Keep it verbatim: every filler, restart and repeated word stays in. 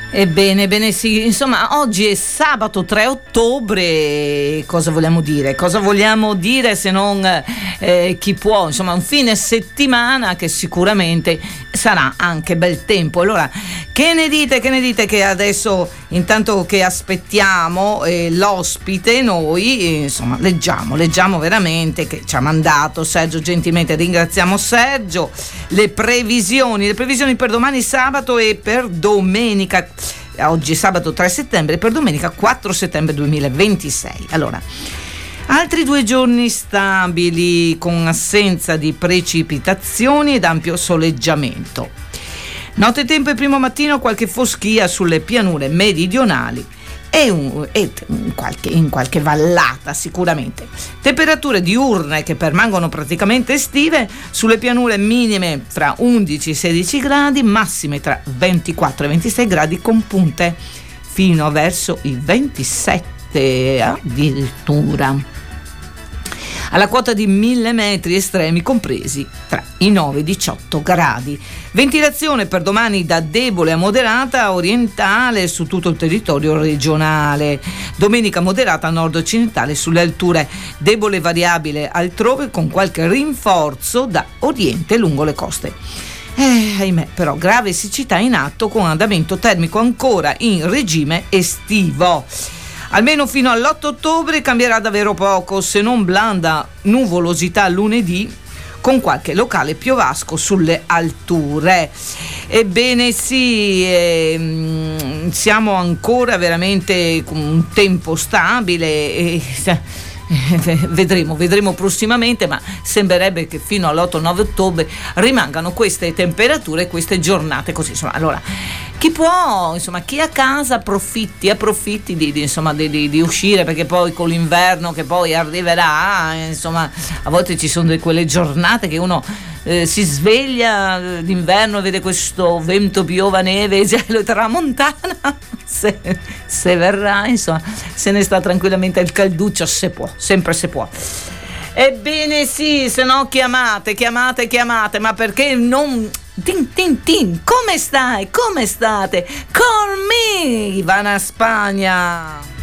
Ebbene, bene sì, insomma oggi è sabato tre ottobre, cosa vogliamo dire? Cosa vogliamo dire se non eh, chi può, insomma un fine settimana che sicuramente sarà anche bel tempo. Allora, che ne dite, che ne dite che adesso intanto che aspettiamo eh, l'ospite noi, eh, insomma leggiamo, leggiamo veramente che ci ha mandato Sergio, gentilmente ringraziamo Sergio, le previsioni, le previsioni per domani sabato e per domenica. Oggi è sabato tre settembre, per domenica quattro settembre duemilaventisei. Allora, altri due giorni stabili con assenza di precipitazioni ed ampio soleggiamento. Notte tempo e primo mattino qualche foschia sulle pianure meridionali e, un, e in, qualche, in qualche vallata sicuramente. Temperature diurne che permangono praticamente estive, sulle pianure minime fra undici e sedici gradi, massime tra ventiquattro e ventisei gradi con punte fino verso i ventisette addirittura. Alla quota di mille metri estremi compresi tra i nove e i diciotto gradi. Ventilazione per domani da debole a moderata orientale su tutto il territorio regionale. Domenica moderata nord-occidentale sulle alture, debole variabile altrove con qualche rinforzo da oriente lungo le coste. Eh, ahimè, però grave siccità in atto con andamento termico ancora in regime estivo. Almeno fino all'otto ottobre cambierà davvero poco, se non blanda nuvolosità lunedì con qualche locale piovasco sulle alture. Ebbene sì, eh, siamo ancora veramente con un tempo stabile e vedremo, vedremo prossimamente, ma sembrerebbe che fino all'otto nove ottobre rimangano queste temperature, queste giornate così. Insomma, allora chi può, insomma, chi a casa approfitti, approfitti di, di, insomma, di, di, di uscire, perché poi con l'inverno che poi arriverà, insomma, a volte ci sono di quelle giornate che uno eh, si sveglia d'inverno e vede questo vento, piova, neve, gelo e tramontana. Se, se verrà, insomma, se ne sta tranquillamente al calduccio, se può, sempre se può. Ebbene sì, se no chiamate, chiamate, chiamate, ma perché non... Tin tin tin, come stai? Come state? Con me, Ivana Spagna.